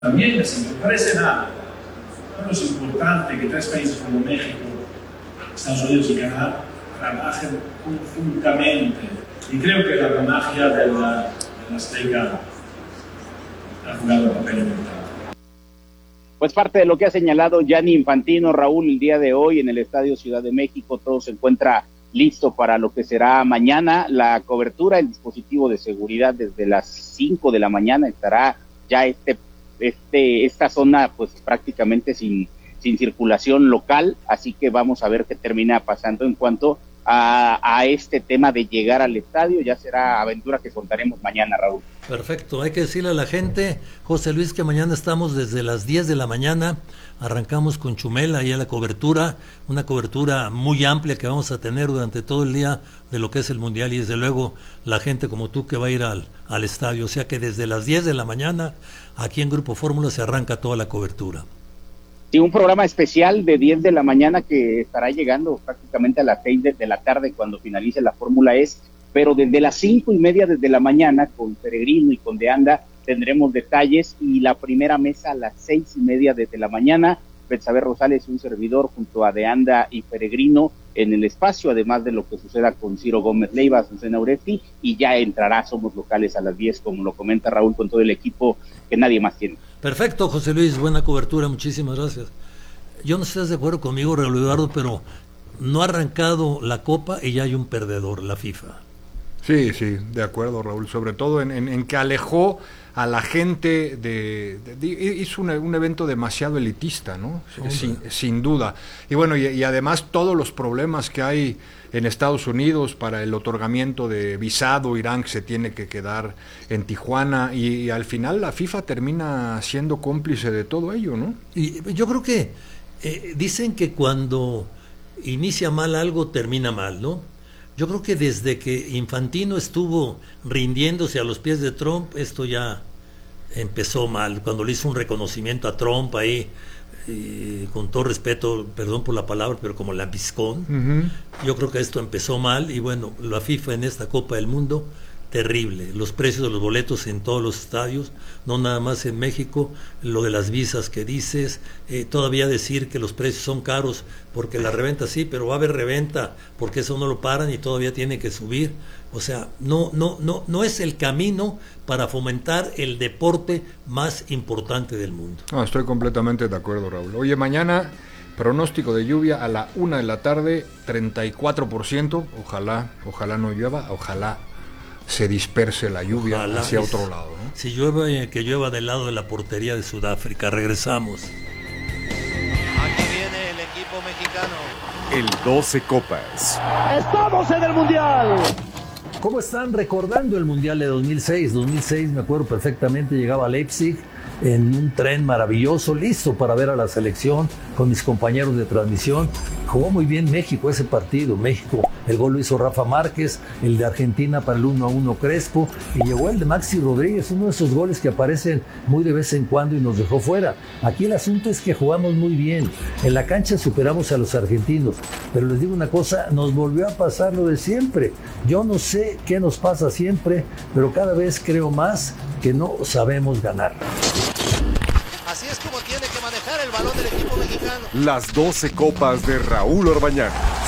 También me parece nada. No es importante que tres países como México, Estados Unidos y Canadá trabajen conjuntamente. Y creo que la magia de la Azteca ha jugado un papel importante. Pues parte de lo que ha señalado Gianni Infantino, Raúl, el día de hoy en el Estadio Ciudad de México, todo se encuentra listo para lo que será mañana. La cobertura, el dispositivo de seguridad desde las 5 de la mañana estará ya esta zona pues prácticamente sin circulación local, así que vamos a ver qué termina pasando en cuanto a este tema de llegar al estadio. Ya será aventura que contaremos mañana, Raúl. Perfecto, hay que decirle a la gente, José Luis, que mañana estamos desde las 10 de la mañana, arrancamos con Chumel, ahí a la cobertura, una cobertura muy amplia que vamos a tener durante todo el día de lo que es el Mundial, y desde luego la gente como tú que va a ir al estadio, o sea que desde las 10 de la mañana, aquí en Grupo Fórmula se arranca toda la cobertura. Sí, un programa especial de 10 de la mañana que estará llegando prácticamente a las 6 de la tarde cuando finalice la Fórmula E, pero desde las 5:30 desde la mañana con Peregrino y con De Anda tendremos detalles, y la primera mesa a las 6:30 desde la mañana. Betsabe Rosales, un servidor junto a De Anda y Peregrino en el espacio, además de lo que suceda con Ciro Gómez Leiva, Azucena Uresti, y ya entrará Somos Locales a las 10, como lo comenta Raúl, con todo el equipo que nadie más tiene. Perfecto, José Luis, buena cobertura, muchísimas gracias. Yo no sé si estás de acuerdo conmigo, Raúl Eduardo, pero no ha arrancado la Copa y ya hay un perdedor, la FIFA. Sí, de acuerdo, Raúl, sobre todo en que alejó a la gente hizo un evento demasiado elitista, ¿no? Sin duda. Y bueno, y además todos los problemas que hay en Estados Unidos para el otorgamiento de visado, Irán que se tiene que quedar en Tijuana, y al final la FIFA termina siendo cómplice de todo ello, ¿no? Y yo creo que dicen que cuando inicia mal algo termina mal, ¿no? Yo creo que desde que Infantino estuvo rindiéndose a los pies de Trump, esto ya empezó mal. Cuando le hizo un reconocimiento a Trump ahí, con todo respeto, perdón por la palabra, pero como lambiscón, yo creo que esto empezó mal. Y bueno, la FIFA en esta Copa del Mundo, terrible. Los precios de los boletos en todos los estadios, no nada más en México, lo de las visas que dices, todavía decir que los precios son caros porque la reventa sí, pero va a haber reventa porque eso no lo paran y todavía tiene que subir. O sea, no es el camino para fomentar el deporte más importante del mundo. No, estoy completamente de acuerdo, Raúl. Oye, mañana pronóstico de lluvia a la 1 de la tarde, 34%, ojalá no llueva, ojalá se disperse la lluvia, ojalá, hacia otro lado, ¿no? Si llueve, que llueva del lado de la portería de Sudáfrica. Regresamos. Aquí viene el equipo mexicano. El 12 Copas. ¡Estamos en el Mundial! ¿Cómo están recordando el Mundial de 2006? 2006, me acuerdo perfectamente, llegaba a Leipzig en un tren maravilloso, listo para ver a la selección con mis compañeros de transmisión. Jugó muy bien México ese partido. México, el gol lo hizo Rafa Márquez, el de Argentina para el 1-1 Crespo, y llegó el de Maxi Rodríguez, uno de esos goles que aparecen muy de vez en cuando y nos dejó fuera. Aquí el asunto es que jugamos muy bien. En la cancha superamos a los argentinos, pero les digo una cosa, nos volvió a pasar lo de siempre. Yo no sé qué nos pasa siempre, pero cada vez creo más que no sabemos ganar. Así es como tiene que manejar el balón del equipo mexicano. Las 12 Copas de Raúl Orbañanos.